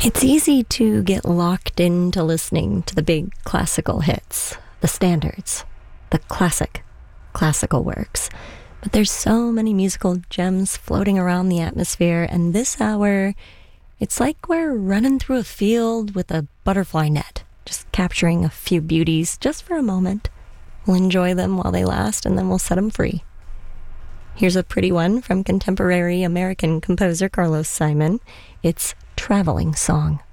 It's easy to get locked into listening to the big classical hits, the standards, the classical works. But there's so many musical gems floating around the atmosphere, and this hour, it's like we're running through a field with a butterfly net, just capturing a few beauties just for a moment. We'll enjoy them while they last, and then we'll set them free. Here's a pretty one from contemporary American composer Carlos Simon. It's Traveling Song.